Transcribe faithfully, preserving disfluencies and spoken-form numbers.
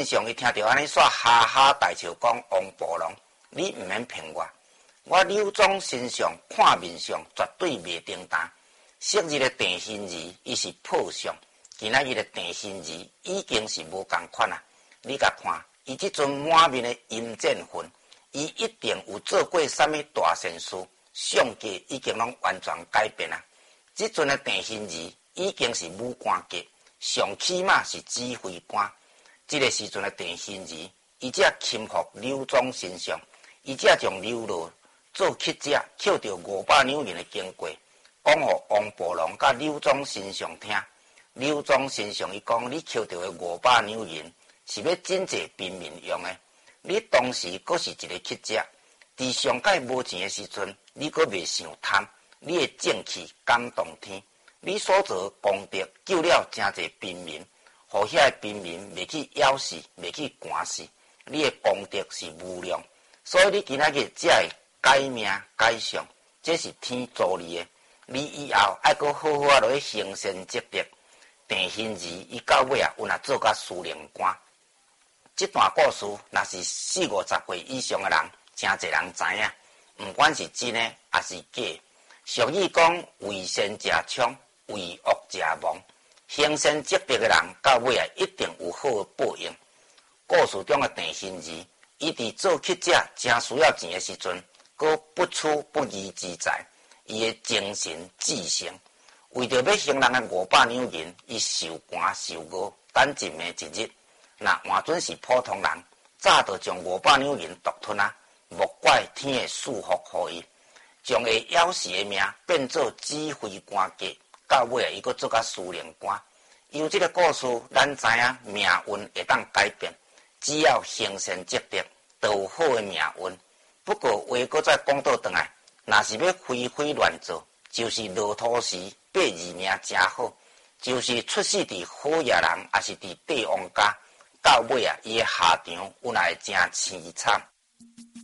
上伊听到安尼煞哈哈大笑，讲王伯龙，你毋免骗我，我柳宗身上看面上绝对袂叮当。昔日的定心丸，伊是破相，今仔日的定心丸已经是无共款啊！你甲看，伊即阵满面的阴剑魂，伊一定有做过啥物大善事，相格已经拢完全改变啊！即阵的定心丸已经是武官级，上起码是指挥官。即个时阵的定心丸，伊只侵伏柳宗身上，伊只将柳罗做乞者，捡到五百两银的经过，讲互王伯龙甲柳宗身上听。柳宗身上伊讲，你捡到的五百两银是要真济平民用的。你当时阁是一个乞者，伫上界无钱的时阵，你阁未想贪，你的正气感动天，你所做功德救了真济平民。互遐个平民袂去咬死，袂去寒死，你的功德是无量，所以你今仔日才会改命改相，这是天助你的。你以后爱阁好好啊落去行善积德。定心丸伊到尾啊，有若做甲司令官。这段故事若是四五十岁以上的人，真侪人知影，毋管是真的还是假。俗语讲：为善食枪，为恶食亡。行善积德的人，到尾啊一定有好的报应。故事中的定心丸，伊伫做乞者真需要钱的时阵，阁不出不义之财，伊的精神至诚，为着要还人的五百两银，伊受寒受饿，等一暝一日。若换准是普通人，早就将五百两银独吞啊！莫怪天会赐福互伊，将会夭死的命变做指挥官家。到尾啊，伊阁做甲司令官。由这个故事，咱知影命运会当改变，只要行善积德，都有好的命运。不过话阁再讲倒转来，若是要非非乱做，就是落土时八字命真好，就是出世伫好野人，还是伫帝王家，到尾啊，伊的下场有若会真凄惨。